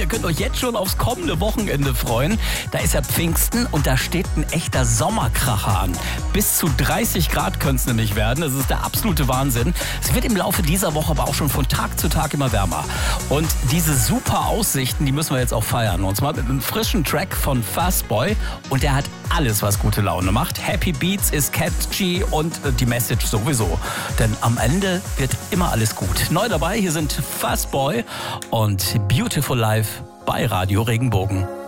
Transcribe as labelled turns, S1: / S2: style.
S1: könnt euch jetzt schon aufs kommende Wochenende freuen. Da ist ja Pfingsten und da steht ein echter Sommerkracher an. Bis zu 30 Grad können es nämlich werden. Das ist der absolute Wahnsinn. Es wird im Laufe dieser Woche aber auch schon von Tag zu Tag immer wärmer. Und diese super Aussichten, die müssen wir jetzt auch feiern. Und zwar mit einem frischen Track von Fastboy. Und der hat alles, was gute Laune macht. Happy Beats ist catchy und die Message sowieso. Denn am Ende wird immer alles gut. Neu dabei, hier sind Fastboy und Beautiful Life bei Radio Regenbogen.